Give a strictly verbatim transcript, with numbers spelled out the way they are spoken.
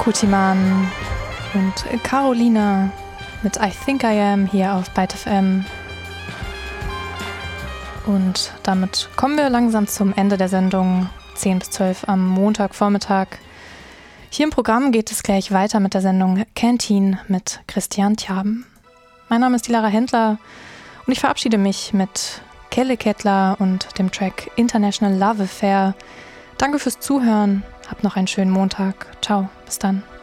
Kutiman und Carolina mit I Think I Am hier auf Byte F M. Und damit kommen wir langsam zum Ende der Sendung, zehn bis zwölf am Montagvormittag. Hier im Programm geht es gleich weiter mit der Sendung Canteen mit Christian Tjaben. Mein Name ist Dilara Händler und ich verabschiede mich mit Kelle Kettler und dem Track International Love Affair. Danke fürs Zuhören, habt noch einen schönen Montag. Ciao, bis dann.